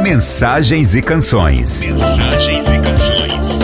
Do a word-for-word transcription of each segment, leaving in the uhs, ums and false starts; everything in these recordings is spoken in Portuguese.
Mensagens e canções. Mensagens e canções.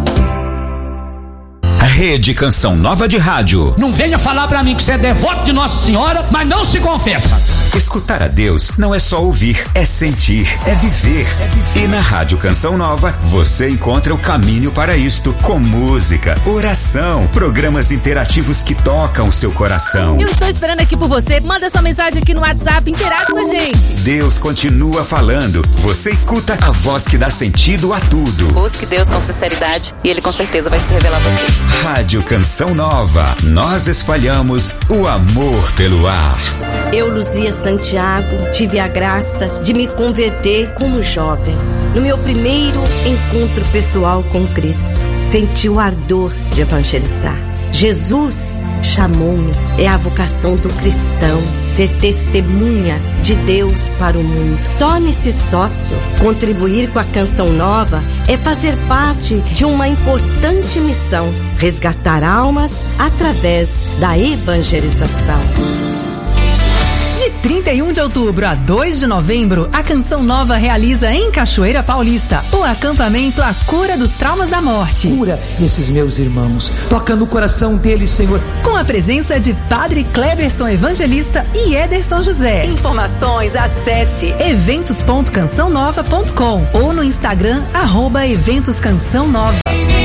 Rede Canção Nova de Rádio. Não venha falar pra mim que você é devoto de Nossa Senhora, mas não se confessa. Escutar a Deus não é só ouvir, é sentir, é viver. É viver. E na Rádio Canção Nova, você encontra o caminho para isto, com música, oração, programas interativos que tocam o seu coração. Eu estou esperando aqui por você. Manda sua mensagem aqui no WhatsApp, interage com a gente. Deus continua falando. Você escuta a voz que dá sentido a tudo. Busque Deus com sinceridade e Ele com certeza vai se revelar a você. Rádio Canção Nova. Nós espalhamos o amor pelo ar. Eu, Luzia Santiago, tive a graça de me converter como jovem. No meu primeiro encontro pessoal com Cristo, senti o ardor de evangelizar. Jesus chamou-me, é a vocação do cristão, ser testemunha de Deus para o mundo. Torne-se sócio. Contribuir com a Canção Nova é fazer parte de uma importante missão, resgatar almas através da evangelização. De trinta e um de outubro a dois de novembro, a Canção Nova realiza em Cachoeira Paulista o acampamento A Cura dos Traumas da Morte. Cura esses meus irmãos, toca no coração deles, Senhor. Com a presença de Padre Cleberson Evangelista e Ederson José. Informações, acesse eventos ponto canção nova ponto com ou no Instagram, arroba Eventos Canção Nova.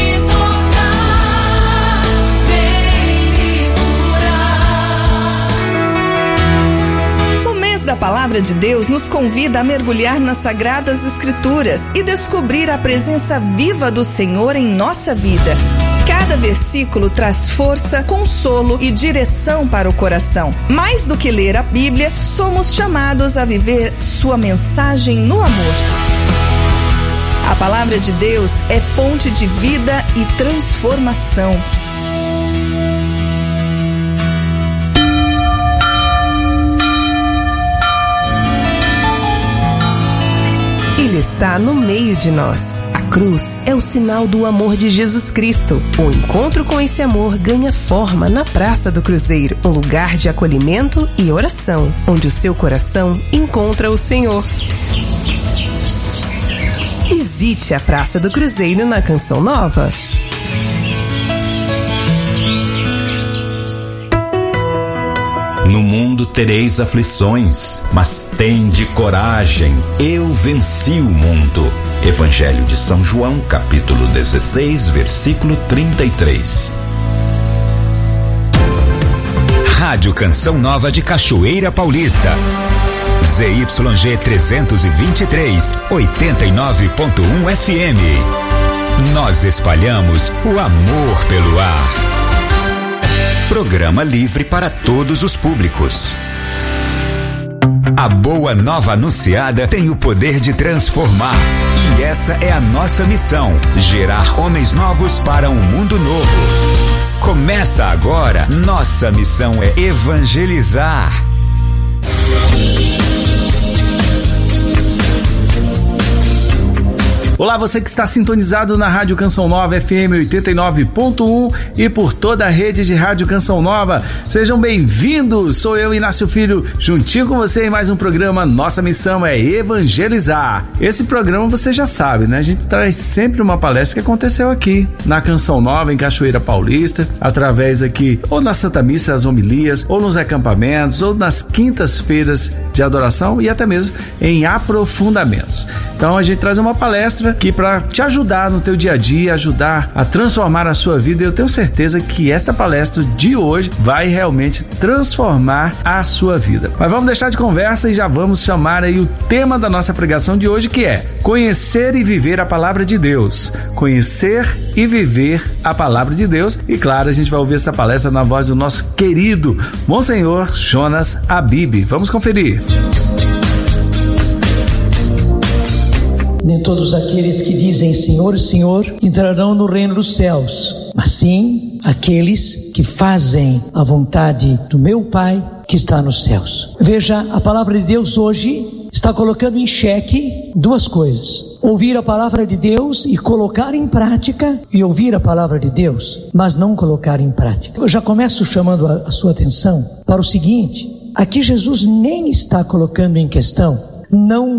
A Palavra de Deus nos convida a mergulhar nas Sagradas Escrituras e descobrir a presença viva do Senhor em nossa vida. Cada versículo traz força, consolo e direção para o coração. Mais do que ler a Bíblia, somos chamados a viver sua mensagem no amor. A Palavra de Deus é fonte de vida e transformação. Ele está no meio de nós. A cruz é o sinal do amor de Jesus Cristo. O encontro com esse amor ganha forma na Praça do Cruzeiro, um lugar de acolhimento e oração, onde o seu coração encontra o Senhor. Visite a Praça do Cruzeiro na Canção Nova. No mundo tereis aflições, mas tende coragem, eu venci o mundo. Evangelho de São João, capítulo dezesseis, versículo trinta e três. Rádio Canção Nova de Cachoeira Paulista. Z Y G trezentos e vinte e três, oitenta e nove ponto um F M. Nós espalhamos o amor pelo ar. Programa livre para todos os públicos. A boa nova anunciada tem o poder de transformar. E essa é a nossa missão: gerar homens novos para um mundo novo. Começa agora. Nossa missão é evangelizar. Olá, você que está sintonizado na Rádio Canção Nova F M oitenta e nove ponto um e por toda a rede de Rádio Canção Nova. Sejam bem-vindos, sou eu, Inácio Filho, juntinho com você em mais um programa. Nossa missão é evangelizar. Esse programa você já sabe, né? A gente traz sempre uma palestra que aconteceu aqui na Canção Nova, em Cachoeira Paulista, através aqui, ou na Santa Missa, as homilias, ou nos acampamentos, ou nas quintas-feiras de adoração e até mesmo em aprofundamentos. Então a gente traz uma palestra aqui para te ajudar no teu dia a dia, ajudar a transformar a sua vida. Eu tenho certeza que esta palestra de hoje vai realmente transformar a sua vida. Mas vamos deixar de conversa e já vamos chamar aí o tema da nossa pregação de hoje, que é conhecer e viver a palavra de Deus. Conhecer e viver a palavra de Deus. E claro, a gente vai ouvir essa palestra na voz do nosso querido Monsenhor Jonas Abib. Vamos conferir. Nem todos aqueles que dizem Senhor, Senhor entrarão no reino dos céus, mas sim aqueles que fazem a vontade do meu Pai que está nos céus. Veja, a palavra de Deus hoje está colocando em xeque duas coisas: ouvir a palavra de Deus e colocar em prática, e ouvir a palavra de Deus, mas não colocar em prática. Eu já começo chamando a, a sua atenção para o seguinte: aqui Jesus nem está colocando em questão não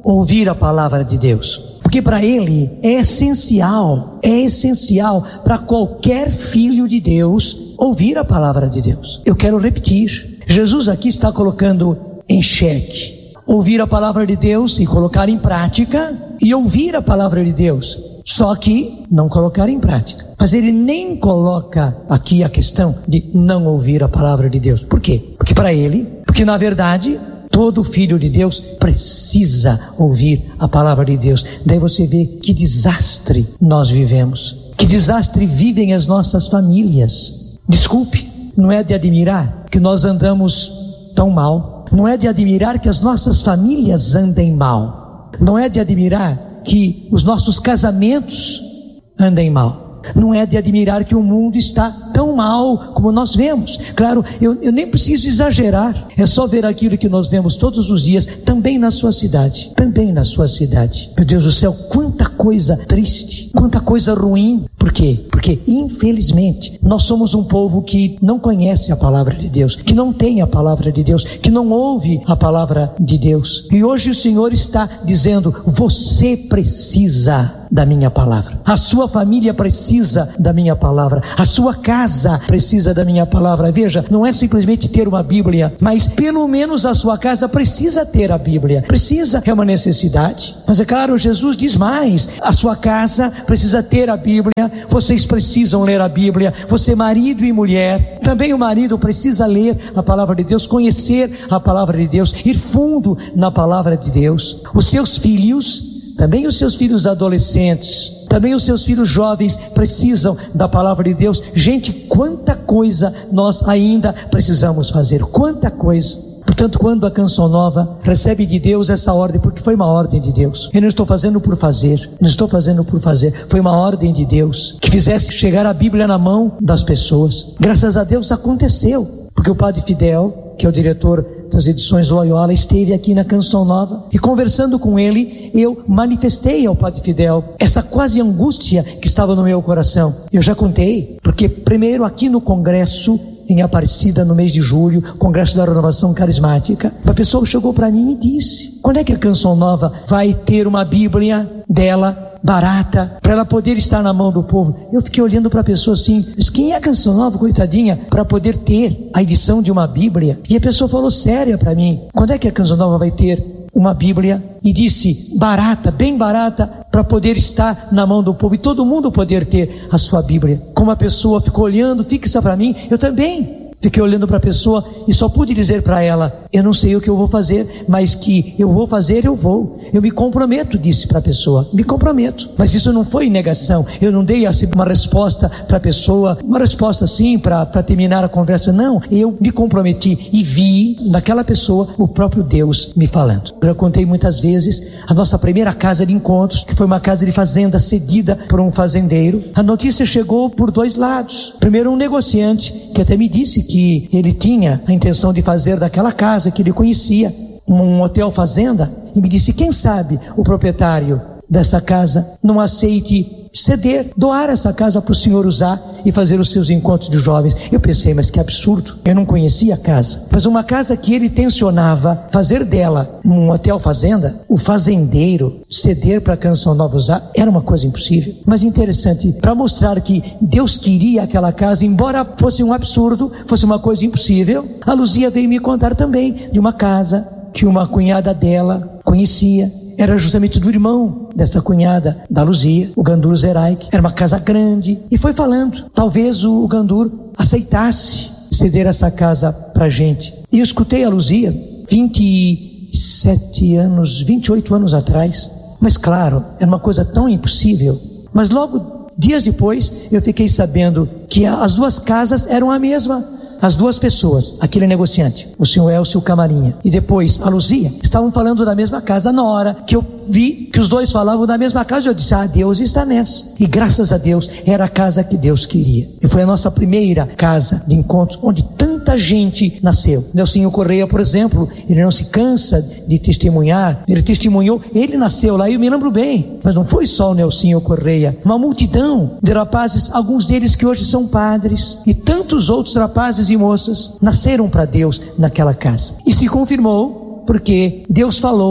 ouvir a palavra de Deus. Porque para ele é essencial, é essencial para qualquer filho de Deus ouvir a palavra de Deus. Eu quero repetir, Jesus aqui está colocando em xeque ouvir a palavra de Deus e colocar em prática, e ouvir a palavra de Deus, só que não colocar em prática. Mas ele nem coloca aqui a questão de não ouvir a palavra de Deus. Por quê? Porque para ele, porque na verdade todo filho de Deus precisa ouvir a palavra de Deus. Daí você vê que desastre nós vivemos, que desastre vivem as nossas famílias. Desculpe, não é de admirar que nós andamos tão mal, não é de admirar que as nossas famílias andem mal, não é de admirar que os nossos casamentos andem mal, não é de admirar que o mundo está tão mal como nós vemos. Claro, eu, eu nem preciso exagerar, é só ver aquilo que nós vemos todos os dias, também na sua cidade, também na sua cidade. Meu Deus do céu, quanta coisa triste, quanta coisa ruim. Por quê? Porque infelizmente nós somos um povo que não conhece a palavra de Deus, que não tem a palavra de Deus, que não ouve a palavra de Deus. E hoje o Senhor está dizendo: você precisa da minha palavra, a sua família precisa da minha palavra, a sua casa precisa da minha palavra. Veja, não é simplesmente ter uma Bíblia, mas pelo menos a sua casa precisa ter a Bíblia, precisa, é uma necessidade. Mas é claro, Jesus diz mais: a sua casa precisa ter a Bíblia, vocês precisam ler a Bíblia, você marido e mulher, também o marido precisa ler a palavra de Deus, conhecer a palavra de Deus, ir fundo na palavra de Deus. Os seus filhos, também os seus filhos adolescentes, também os seus filhos jovens precisam da palavra de Deus. Gente, quanta coisa nós ainda precisamos fazer, quanta coisa. Portanto, quando a Canção Nova recebe de Deus essa ordem, porque foi uma ordem de Deus, eu não estou fazendo por fazer, não estou fazendo por fazer, foi uma ordem de Deus, que fizesse chegar a Bíblia na mão das pessoas. Graças a Deus aconteceu, porque o Padre Fidel, que é o diretor das edições Loyola, esteve aqui na Canção Nova, e conversando com ele, eu manifestei ao Padre Fidel essa quase angústia que estava no meu coração. Eu já contei, porque primeiro aqui no congresso em Aparecida, no mês de julho, Congresso da Renovação Carismática, uma pessoa chegou para mim e disse: quando é que a Canção Nova vai ter uma Bíblia dela barata, para ela poder estar na mão do povo? Eu fiquei olhando para a pessoa assim, mas quem é a Canção Nova, coitadinha, para poder ter a edição de uma Bíblia? E a pessoa falou séria para mim: quando é que a Canção Nova vai ter uma Bíblia? E disse: barata, bem barata, para poder estar na mão do povo e todo mundo poder ter a sua Bíblia. Como a pessoa ficou olhando fixa para mim, eu também fiquei olhando para a pessoa e só pude dizer para ela: eu não sei o que eu vou fazer, mas que eu vou fazer, eu vou. Eu me comprometo, disse para a pessoa, me comprometo. Mas isso não foi negação, eu não dei assim uma resposta para a pessoa, uma resposta assim para terminar a conversa. Não, eu me comprometi e vi naquela pessoa o próprio Deus me falando. Eu já contei muitas vezes a nossa primeira casa de encontros, que foi uma casa de fazenda cedida por um fazendeiro. A notícia chegou por dois lados. Primeiro, um negociante que até me disse que que ele tinha a intenção de fazer daquela casa que ele conhecia um hotel fazenda, e me disse: quem sabe o proprietário dessa casa não aceite ceder, doar essa casa para o senhor usar e fazer os seus encontros de jovens. Eu pensei, mas que absurdo, eu não conhecia a casa, mas uma casa que ele tensionava fazer dela um hotel fazenda, o fazendeiro ceder para a Canção Nova usar, era uma coisa impossível. Mas interessante, para mostrar que Deus queria aquela casa, embora fosse um absurdo, fosse uma coisa impossível, a Luzia veio me contar também de uma casa que uma cunhada dela conhecia. Era justamente do irmão dessa cunhada da Luzia, o Gandur Zeraik. Era uma casa grande, e foi falando, talvez o Gandur aceitasse ceder essa casa pra gente. E eu escutei a Luzia vinte e sete anos, vinte e oito anos atrás, mas claro, era uma coisa tão impossível. Mas logo, dias depois, eu fiquei sabendo que as duas casas eram a mesma. As duas pessoas, aquele negociante, o senhor Elcio Camarinha, e depois a Luzia, estavam falando da mesma casa. Na hora que eu vi que os dois falavam da mesma casa, eu disse: ah, Deus está nessa. E graças a Deus, era a casa que Deus queria. E foi a nossa primeira casa de encontros, onde tanta gente nasceu. Nelsinho Correia, por exemplo, ele não se cansa de testemunhar. Ele testemunhou, ele nasceu lá, eu me lembro bem. Mas não foi só o Nelsinho Correia, uma multidão de rapazes, alguns deles que hoje são padres, e tantos outros rapazes e moças nasceram para Deus naquela casa. E se confirmou, porque Deus falou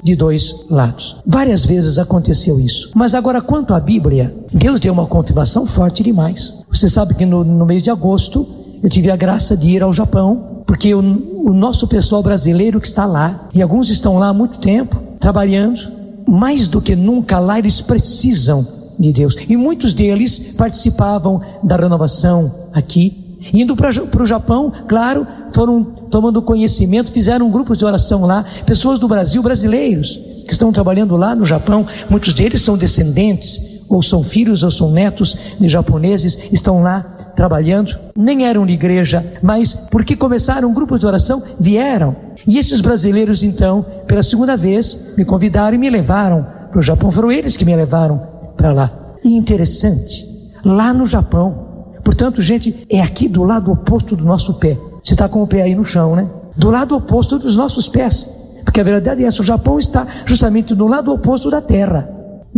de dois lados. Várias vezes aconteceu isso. Mas agora, quanto à Bíblia, Deus deu uma confirmação forte demais. Você sabe que no, no mês de agosto eu tive a graça de ir ao Japão, porque o, o nosso pessoal brasileiro que está lá, e alguns estão lá há muito tempo, trabalhando, mais do que nunca lá eles precisam de Deus. E muitos deles participavam da renovação aqui. Indo para o Japão, claro, foram tomando conhecimento, fizeram grupos de oração lá, pessoas do Brasil, brasileiros, que estão trabalhando lá no Japão, muitos deles são descendentes, ou são filhos, ou são netos de japoneses, estão lá trabalhando, nem eram de igreja, mas porque começaram grupos de oração, vieram, e esses brasileiros então, pela segunda vez, me convidaram e me levaram para o Japão, foram eles que me levaram para lá. E interessante, lá no Japão, portanto, gente, é aqui do lado oposto do nosso pé. Você está com o pé aí no chão, né? Do lado oposto dos nossos pés. Porque a verdade é essa, o Japão está justamente do lado oposto da terra.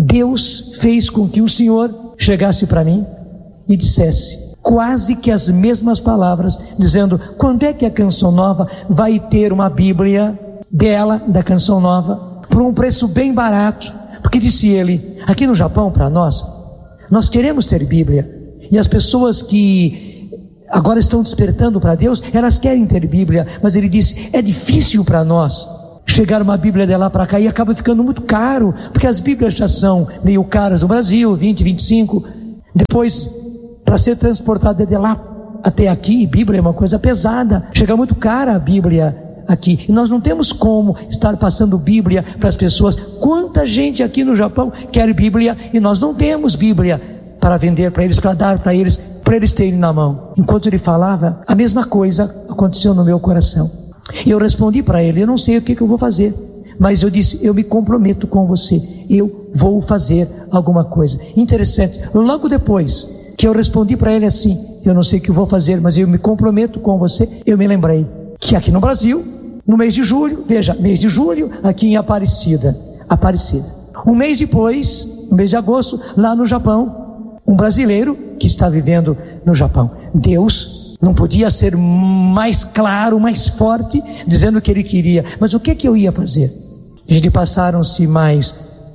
Deus fez com que o Senhor chegasse para mim e dissesse quase que as mesmas palavras, dizendo: quando é que a Canção Nova vai ter uma Bíblia dela, da Canção Nova, por um preço bem barato? Porque disse ele, aqui no Japão, para nós, nós queremos ter Bíblia. E as pessoas que agora estão despertando para Deus, elas querem ter Bíblia, mas ele disse, é difícil para nós chegar uma Bíblia de lá para cá, e acaba ficando muito caro, porque as Bíblias já são meio caras no Brasil, vinte, vinte e cinco, depois para ser transportada de lá até aqui, Bíblia é uma coisa pesada, chega muito cara a Bíblia aqui, e nós não temos como estar passando Bíblia para as pessoas. Quanta gente aqui no Japão quer Bíblia, e nós não temos Bíblia para vender para eles, para dar para eles, para eles terem na mão. Enquanto ele falava, a mesma coisa aconteceu no meu coração. E eu respondi para ele, eu não sei o que, que eu vou fazer, mas eu disse, eu me comprometo com você, eu vou fazer alguma coisa. Interessante, logo depois que eu respondi para ele assim, eu não sei o que eu vou fazer, mas eu me comprometo com você, eu me lembrei que aqui no Brasil, no mês de julho, veja, mês de julho, aqui em Aparecida, Aparecida. Um mês depois, no mês de agosto, lá no Japão, um brasileiro que está vivendo no Japão. Deus não podia ser mais claro, mais forte, dizendo o que ele queria. Mas o que que eu ia fazer? Gente, passaram-se mais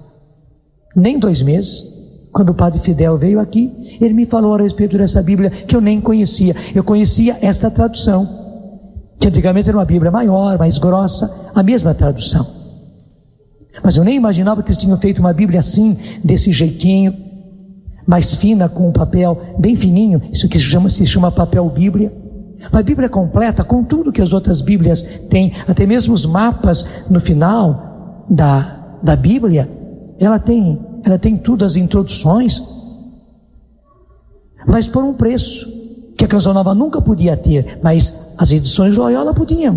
nem dois meses, quando o Padre Fidel veio aqui, ele me falou a respeito dessa Bíblia que eu nem conhecia. Eu conhecia esta tradução, que antigamente era uma Bíblia maior, mais grossa, a mesma tradução. Mas eu nem imaginava que eles tinham feito uma Bíblia assim, desse jeitinho, mais fina, com um papel bem fininho, isso que se chama, se chama papel Bíblia. Uma Bíblia completa, com tudo que as outras Bíblias têm, até mesmo os mapas no final da, da Bíblia, ela tem, ela tem tudo, as introduções, mas por um preço que a Canção Nova nunca podia ter, mas as edições Loyola podiam.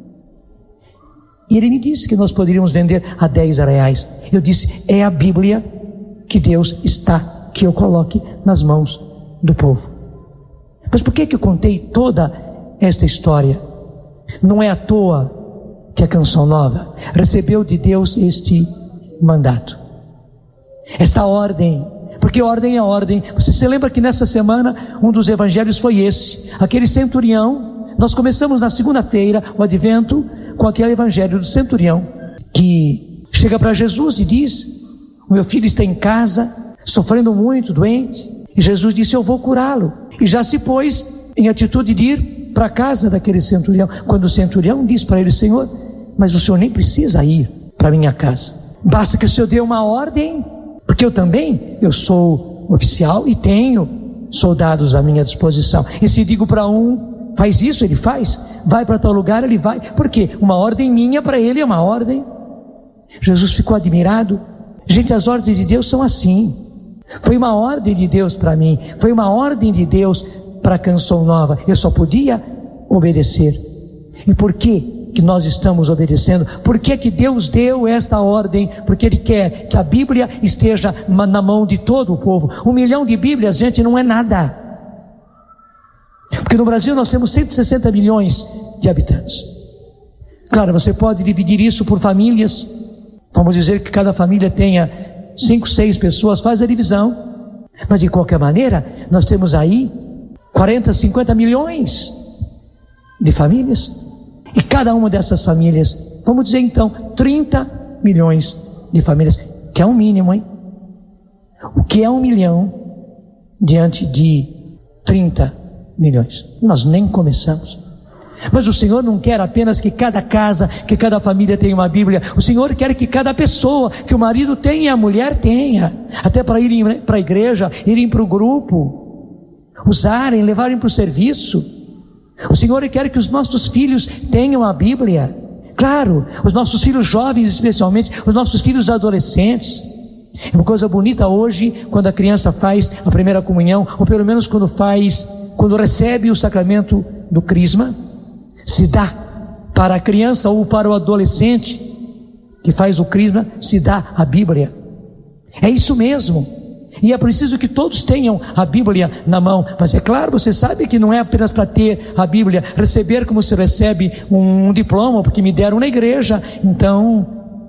E ele me disse que nós poderíamos vender a dez reais. Eu disse, é a Bíblia que Deus está que eu coloque nas mãos do povo. Mas por que que eu contei toda esta história? Não é à toa que a Canção Nova recebeu de Deus este mandato, esta ordem, porque ordem é ordem. Você se lembra que nessa semana um dos evangelhos foi esse, aquele centurião. Nós começamos na segunda-feira o advento com aquele evangelho do centurião que chega para Jesus e diz, o meu filho está em casa, sofrendo muito, doente, e Jesus disse, eu vou curá-lo, e já se pôs em atitude de ir para a casa daquele centurião, quando o centurião diz para ele, Senhor, mas o Senhor nem precisa ir para a minha casa, basta que o Senhor dê uma ordem, porque eu também, eu sou oficial e tenho soldados à minha disposição, e se digo para um, faz isso, ele faz, vai para tal lugar, ele vai, porque uma ordem minha para ele é uma ordem. Jesus ficou admirado. Gente, as ordens de Deus são assim. Foi uma ordem de Deus para mim, foi uma ordem de Deus para a Canção Nova, eu só podia obedecer. E por que que nós estamos obedecendo? Por que que Deus deu esta ordem? Porque Ele quer que a Bíblia esteja na mão de todo o povo. Um milhão de Bíblias, gente, não é nada, porque no Brasil nós temos cento e sessenta milhões de habitantes. Claro, você pode dividir isso por famílias, vamos dizer que cada família tenha cinco, seis pessoas, faz a divisão, mas de qualquer maneira nós temos aí quarenta, cinquenta milhões de famílias, e cada uma dessas famílias, vamos dizer então trinta milhões de famílias, que é um mínimo, hein? O que é um milhão diante de trinta milhões? Nós nem começamos. Mas o Senhor não quer apenas que cada casa, que cada família tenha uma Bíblia. O Senhor quer que cada pessoa, que o marido tenha e a mulher tenha, até para irem para a igreja, irem para o grupo, usarem, levarem para o serviço. O Senhor quer que os nossos filhos tenham a Bíblia. Claro, os nossos filhos jovens especialmente, os nossos filhos adolescentes. É uma coisa bonita hoje, quando a criança faz a primeira comunhão, ou pelo menos quando faz, quando recebe o sacramento do crisma, se dá para a criança ou para o adolescente que faz o crisma, se dá a Bíblia. É isso mesmo. E é preciso que todos tenham a Bíblia na mão. Mas é claro, você sabe que não é apenas para ter a Bíblia, receber como se recebe um, um diploma, porque me deram na igreja, então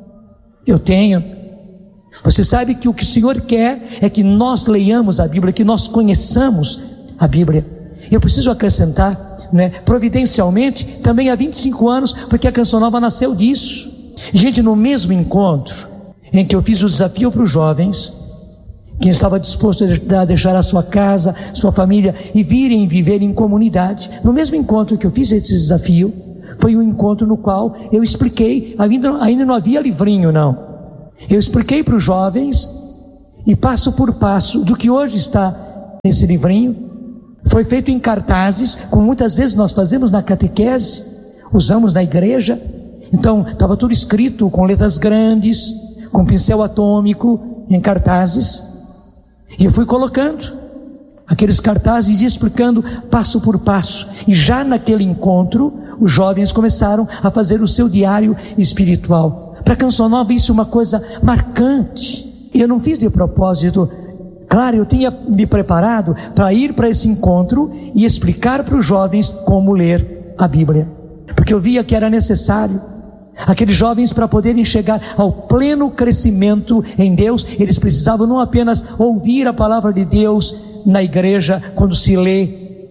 eu tenho. Você sabe que o que o Senhor quer é que nós leiamos a Bíblia, que nós conheçamos a Bíblia. Eu preciso acrescentar, né, providencialmente, também há vinte e cinco anos, porque a Canção Nova nasceu disso. Gente, no mesmo encontro em que eu fiz o desafio para os jovens, quem estava disposto a deixar a sua casa, sua família e virem viver em comunidade, no mesmo encontro que eu fiz esse desafio, foi um encontro no qual eu expliquei, ainda, ainda não havia livrinho não, eu expliquei para os jovens, e passo por passo, do que hoje está nesse livrinho. Foi feito em cartazes, como muitas vezes nós fazemos na catequese, usamos na igreja. Então estava tudo escrito com letras grandes, com pincel atômico, em cartazes, e eu fui colocando aqueles cartazes e explicando passo por passo. E já naquele encontro os jovens começaram a fazer o seu diário espiritual. Para a Canção Nova isso é uma coisa marcante. Eu não fiz de propósito. Claro, eu tinha me preparado para ir para esse encontro e explicar para os jovens como ler a Bíblia, porque eu via que era necessário. Aqueles jovens, para poderem chegar ao pleno crescimento em Deus, eles precisavam não apenas ouvir a palavra de Deus na igreja, quando se lê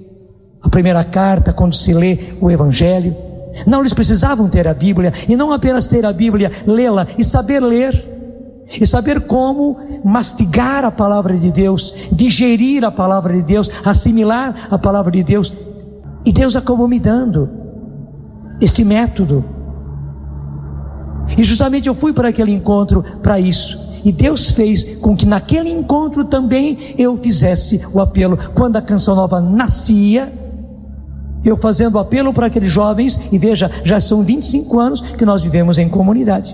a primeira carta, quando se lê o Evangelho. Não, eles precisavam ter a Bíblia, e não apenas ter a Bíblia, lê-la e saber ler, e saber como mastigar a palavra de Deus, digerir a palavra de Deus, assimilar a palavra de Deus. E Deus acabou me dando este método. E justamente eu fui para aquele encontro para isso. E Deus fez com que naquele encontro também eu fizesse o apelo. Quando a Canção Nova nascia, eu fazendo o apelo para aqueles jovens, e veja, já são vinte e cinco anos que nós vivemos em comunidade.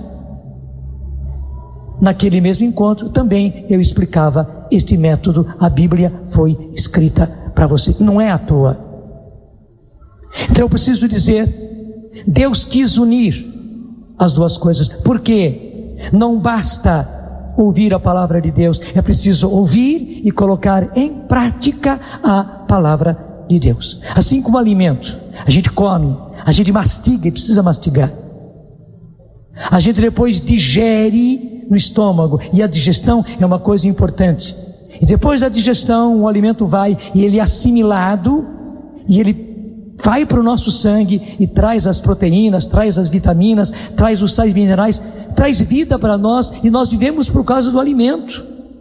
Naquele mesmo encontro também eu explicava este método. A Bíblia foi escrita para você, não é à toa. Então eu preciso dizer, Deus quis unir as duas coisas. Por quê? Não basta ouvir a palavra de Deus, é preciso ouvir e colocar em prática a palavra de Deus. Assim como alimento, a gente come, a gente mastiga e precisa mastigar, a gente depois digere no estômago, e a digestão é uma coisa importante. E depois da digestão o alimento vai e ele é assimilado, e ele vai para o nosso sangue e traz as proteínas, traz as vitaminas, traz os sais minerais, traz vida para nós, e nós vivemos por causa do alimento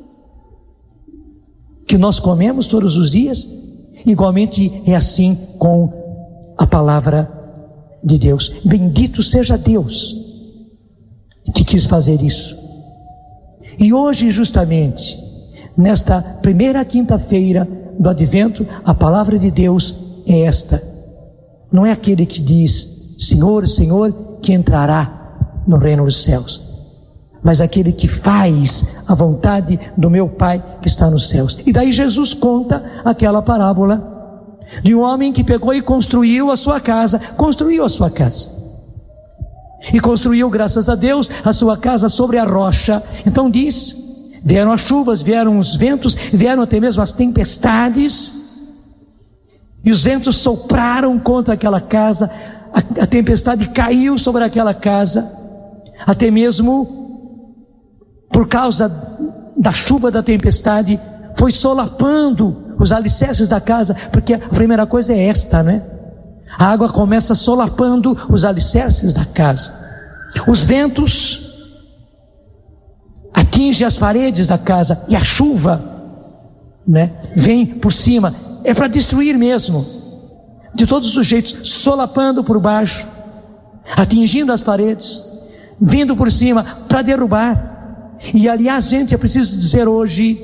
que nós comemos todos os dias. Igualmente é assim com a palavra de Deus. Bendito seja Deus que quis fazer isso. E hoje, justamente nesta primeira quinta-feira do Advento, a palavra de Deus é esta. Não é aquele que diz Senhor, Senhor, que entrará no reino dos céus, mas aquele que faz a vontade do meu Pai que está nos céus. E daí Jesus conta aquela parábola de um homem que pegou e construiu a sua casa, construiu a sua casa, e construiu, graças a Deus, a sua casa sobre a rocha. Então diz, vieram as chuvas, vieram os ventos, vieram até mesmo as tempestades, e os ventos sopraram contra aquela casa, a, a tempestade caiu sobre aquela casa, até mesmo por causa da chuva, da tempestade, foi solapando os alicerces da casa, porque a primeira coisa é esta, né? A água começa solapando os alicerces da casa. Os ventos atinge as paredes da casa e a chuva, né, vem por cima. É para destruir mesmo, de todos os jeitos, solapando por baixo, atingindo as paredes, vindo por cima para derrubar. E aliás, gente, é preciso dizer hoje,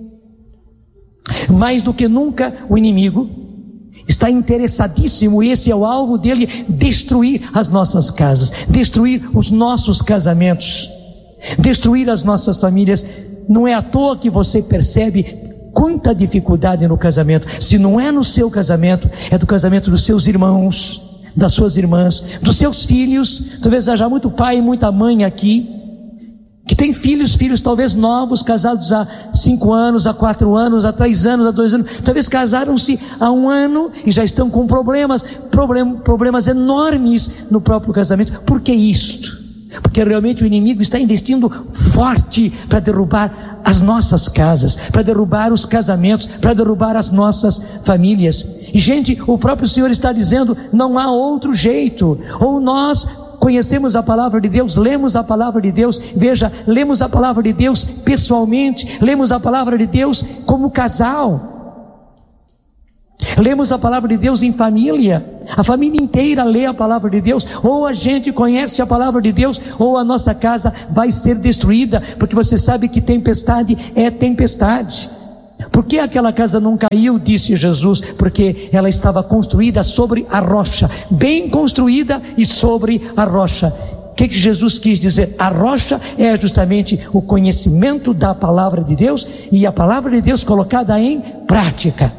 mais do que nunca, o inimigo está interessadíssimo, esse é o alvo dele, destruir as nossas casas, destruir os nossos casamentos, destruir as nossas famílias. Não é à toa que você percebe quanta dificuldade no casamento. Se não é no seu casamento, é do casamento dos seus irmãos, das suas irmãs, dos seus filhos. Talvez haja muito pai e muita mãe aqui que tem filhos, filhos talvez novos, casados há cinco anos, há quatro anos, há três anos, há dois anos, talvez casaram-se há um ano e já estão com problemas, problem, problemas enormes no próprio casamento. Por que isto? Porque realmente o inimigo está investindo forte para derrubar as nossas casas, para derrubar os casamentos, para derrubar as nossas famílias. E gente, o próprio Senhor está dizendo, não há outro jeito. Ou nós conhecemos a palavra de Deus, lemos a palavra de Deus, veja, lemos a palavra de Deus pessoalmente, lemos a palavra de Deus como casal, lemos a palavra de Deus em família, a família inteira lê a palavra de Deus. Ou a gente conhece a palavra de Deus, ou a nossa casa vai ser destruída, porque você sabe que tempestade é tempestade. Por que aquela casa não caiu, disse Jesus? Porque ela estava construída sobre a rocha, bem construída e sobre a rocha. O que, que Jesus quis dizer? A rocha é justamente o conhecimento da palavra de Deus, e a palavra de Deus colocada em prática.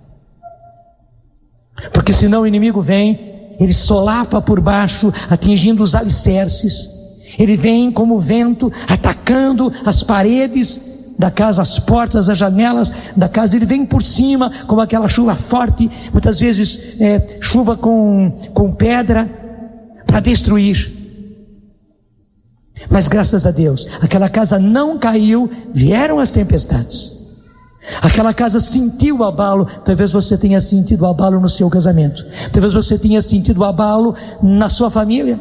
Porque senão o inimigo vem, ele solapa por baixo, atingindo os alicerces. Ele vem como vento, atacando as paredes da casa, as portas, as janelas da casa. Ele vem por cima como aquela chuva forte, muitas vezes é, chuva com, com pedra, para destruir. Mas graças a Deus, aquela casa não caiu, vieram as tempestades. Aquela casa sentiu o abalo. Talvez você tenha sentido o abalo no seu casamento, talvez você tenha sentido o abalo na sua família.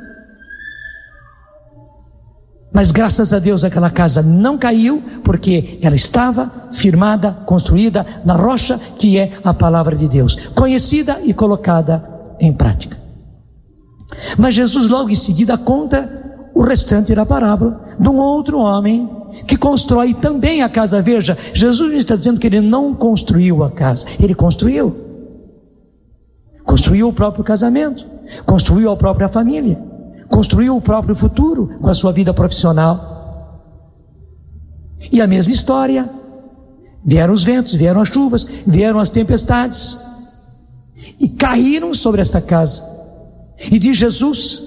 Mas graças a Deus aquela casa não caiu, porque ela estava firmada, construída na rocha, que é a palavra de Deus, conhecida e colocada em prática. Mas Jesus logo em seguida conta o restante da parábola de um outro homem que constrói também a casa. Veja, Jesus está dizendo que ele não construiu a casa, ele construiu. Construiu o próprio casamento, construiu a própria família, construiu o próprio futuro com a sua vida profissional. E a mesma história, vieram os ventos, vieram as chuvas, vieram as tempestades, e caíram sobre esta casa. E diz Jesus,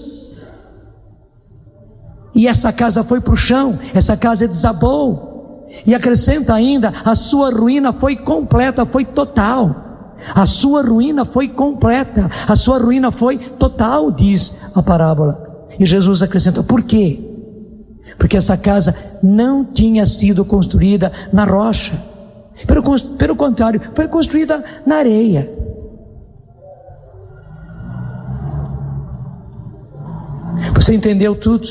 e essa casa foi para o chão, essa casa desabou. E acrescenta ainda, a sua ruína foi completa, foi total. A sua ruína foi completa, a sua ruína foi total, diz a parábola. E Jesus acrescenta, por quê? Porque essa casa não tinha sido construída na rocha. Pelo, pelo contrário, foi construída na areia. Você entendeu tudo?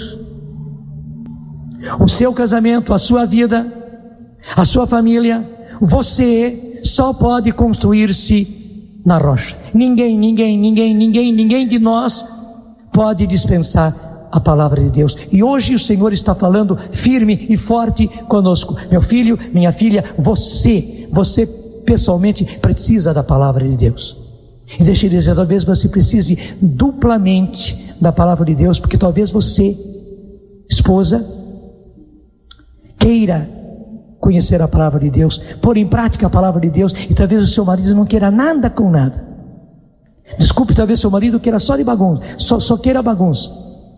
O seu casamento, a sua vida, a sua família, você só pode construir-se na rocha. Ninguém, ninguém, ninguém, ninguém, ninguém de nós pode dispensar a palavra de Deus. E hoje o Senhor está falando firme e forte conosco. Meu filho, minha filha, você, você pessoalmente precisa da palavra de Deus. E deixe eu dizer, talvez você precise duplamente da palavra de Deus, porque talvez você, esposa, queira conhecer a palavra de Deus, pôr em prática a palavra de Deus, e talvez o seu marido não queira nada com nada. Desculpe, talvez seu marido queira só de bagunça, só, só queira bagunça.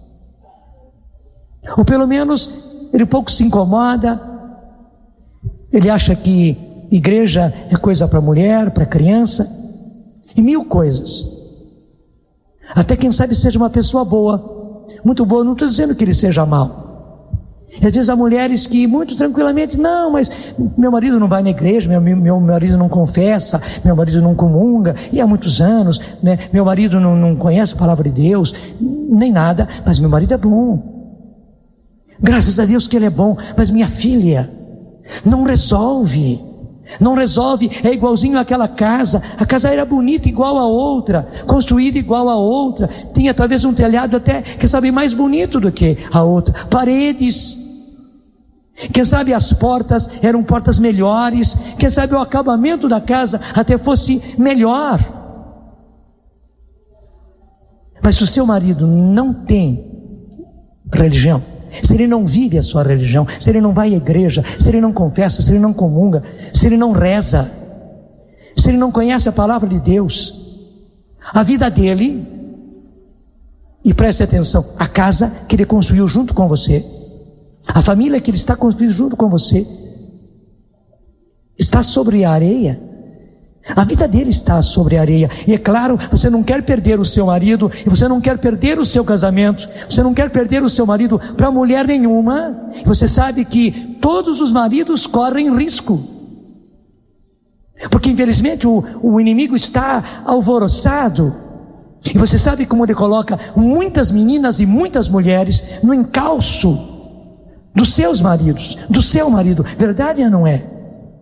Ou pelo menos ele pouco se incomoda, ele acha que igreja é coisa para mulher, para criança, e mil coisas. Até quem sabe seja uma pessoa boa, muito boa, não estou dizendo que ele seja mau. E às vezes há mulheres que muito tranquilamente, não, mas meu marido não vai na igreja, meu, meu marido não confessa, meu marido não comunga, e há muitos anos, né, meu marido não, não conhece a palavra de Deus, nem nada, mas meu marido é bom. Graças a Deus que Ele é bom. Mas minha filha, não resolve. Não resolve, é igualzinho àquela casa. A casa era bonita igual a outra, construída igual a outra, tinha talvez um telhado até, quem sabe, mais bonito do que a outra, paredes, quem sabe as portas eram portas melhores, quem sabe o acabamento da casa até fosse melhor. Mas se o seu marido não tem religião, se ele não vive a sua religião, se ele não vai à igreja, se ele não confessa, se ele não comunga, se ele não reza, se ele não conhece a palavra de Deus, a vida dele, e preste atenção, a casa que ele construiu junto com você, a família que ele está construindo junto com você, está sobre a areia. A vida dele está sobre a areia. E é claro, você não quer perder o seu marido, e você não quer perder o seu casamento, você não quer perder o seu marido para mulher nenhuma. Você sabe que todos os maridos correm risco, porque infelizmente o, o inimigo está alvoroçado. E você sabe como ele coloca muitas meninas e muitas mulheres no encalço dos seus maridos, do seu marido. Verdade ou não é?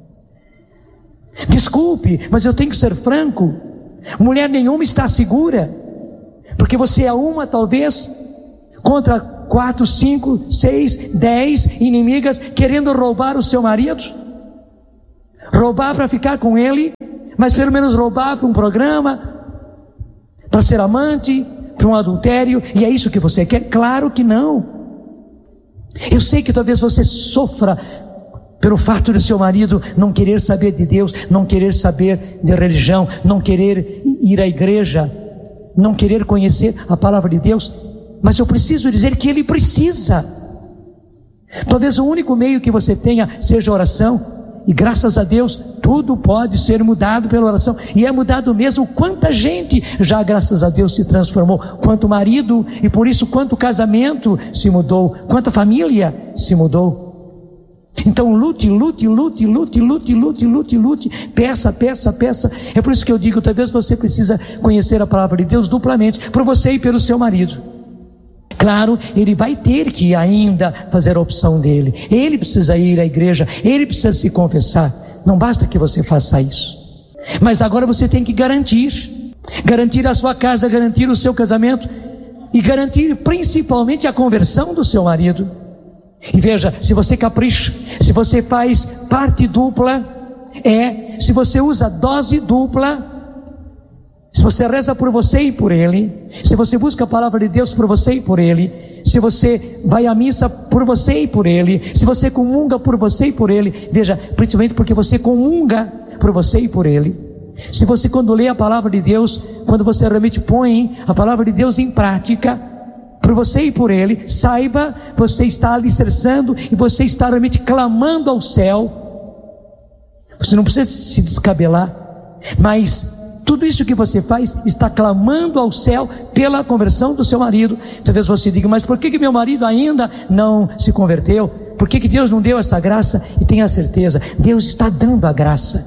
Desculpe, mas eu tenho que ser franco, mulher nenhuma está segura, porque você é uma talvez contra quatro, cinco, seis, dez inimigas querendo roubar o seu marido, roubar para ficar com ele, mas pelo menos roubar para um programa, para ser amante, para um adultério. E é isso que você quer? Claro que não. Eu sei que talvez você sofra pelo fato de seu marido não querer saber de Deus, não querer saber de religião, não querer ir à igreja, não querer conhecer a palavra de Deus. Mas eu preciso dizer que ele precisa. Talvez o único meio que você tenha seja oração, e graças a Deus tudo pode ser mudado pela oração, e é mudado mesmo. Quanta gente já, graças a Deus, se transformou, quanto marido, e por isso quanto casamento se mudou, quanta família se mudou. Então lute, lute, lute, lute, lute, lute, lute, lute, peça, peça, peça. É por isso que eu digo, talvez você precisa conhecer a palavra de Deus duplamente, por você e pelo seu marido. Claro, ele vai ter que ainda fazer a opção dele, ele precisa ir à igreja, ele precisa se confessar, não basta que você faça isso. Mas agora você tem que garantir, garantir a sua casa, garantir o seu casamento, e garantir principalmente a conversão do seu marido. E veja, se você capricha, se você faz parte dupla, é, se você usa dose dupla, se você reza por você e por ele, se você busca a palavra de Deus por você e por ele, se você vai à missa por você e por ele, se você comunga por você e por ele, veja, principalmente porque você comunga por você e por ele, se você, quando lê a palavra de Deus, quando você realmente põe a palavra de Deus em prática, por você e por ele, saiba, você está alicerçando e você está realmente clamando ao céu. Você não precisa se descabelar, mas tudo isso que você faz está clamando ao céu pela conversão do seu marido. Talvez você diga, mas por que, que meu marido ainda não se converteu? Por que, que Deus não deu essa graça? E tenha certeza, Deus está dando a graça.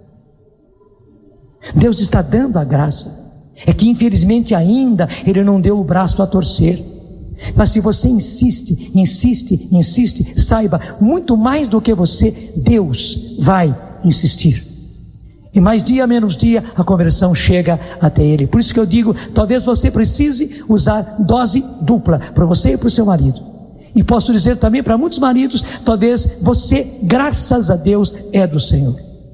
Deus está dando a graça. É que infelizmente ainda Ele não deu o braço a torcer. Mas se você insiste, insiste, insiste, saiba, muito mais do que você, Deus vai insistir. E mais dia menos dia a conversão chega até Ele. Por isso que eu digo, talvez você precise usar dose dupla, para você e para o seu marido. E posso dizer também para muitos maridos, talvez você, graças a Deus, é do Senhor.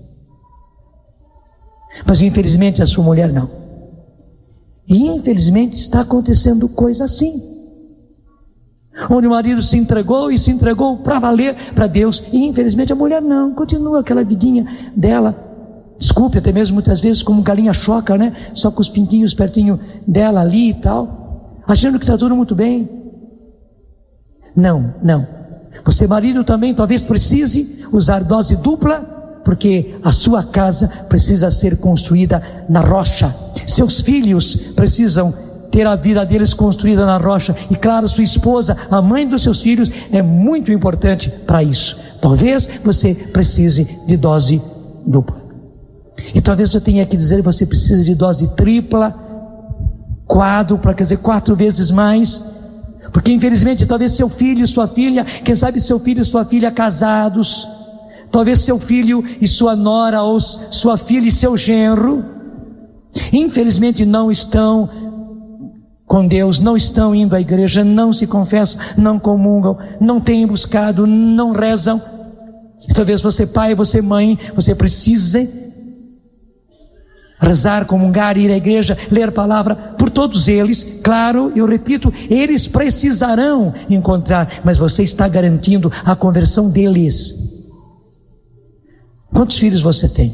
Mas infelizmente a sua mulher não. E infelizmente está acontecendo coisa assim, onde o marido se entregou e se entregou para valer para Deus, e infelizmente a mulher não, continua aquela vidinha dela, desculpe, até mesmo muitas vezes como galinha choca, né? Só com os pintinhos pertinho dela ali e tal, achando que está tudo muito bem. Não, não. Você, marido, também talvez precise usar dose dupla, porque a sua casa precisa ser construída na rocha. Seus filhos precisam ter a vida deles construída na rocha. E claro, sua esposa, a mãe dos seus filhos, é muito importante para isso. Talvez você precise de dose dupla. E talvez eu tenha que dizer, você precisa de dose tripla, quádrupla, quer dizer, quatro vezes mais. Porque infelizmente talvez seu filho e sua filha, quem sabe seu filho e sua filha casados, talvez seu filho e sua nora, ou sua filha e seu genro, infelizmente não estão com Deus, não estão indo à igreja, não se confessam, não comungam, não têm buscado, não rezam. E talvez você pai, você mãe, você precise rezar, comungar, ir à igreja, ler a palavra por todos eles. Claro, eu repito, eles precisarão encontrar, mas você está garantindo a conversão deles. Quantos filhos você tem?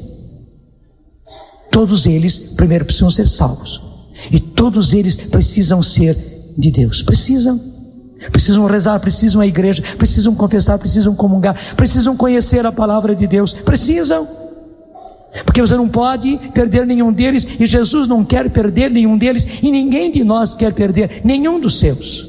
Todos eles primeiro precisam ser salvos, e todos eles precisam ser de Deus. Precisam Precisam rezar, precisam à igreja, precisam confessar, precisam comungar, precisam conhecer a palavra de Deus. Precisam, porque você não pode perder nenhum deles, e Jesus não quer perder nenhum deles, e ninguém de nós quer perder nenhum dos seus.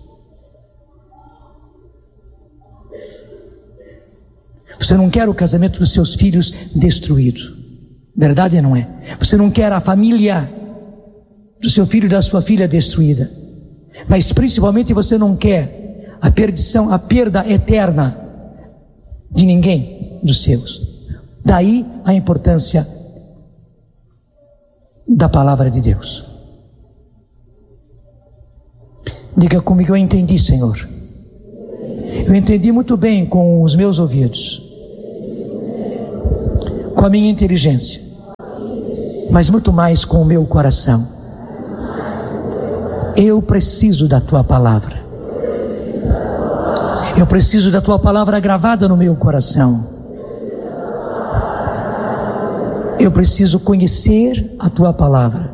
Você não quer o casamento dos seus filhos destruído, verdade ou não é? Você não quer a família do seu filho e da sua filha destruída, mas principalmente você não quer a perdição, a perda eterna de ninguém dos seus. Daí a importância da palavra de Deus. Diga comigo: eu entendi, Senhor. Eu entendi muito bem com os meus ouvidos, com a minha inteligência, mas muito mais com o meu coração. Eu preciso da tua palavra. Eu preciso da tua palavra gravada no meu coração. Eu preciso conhecer a tua palavra.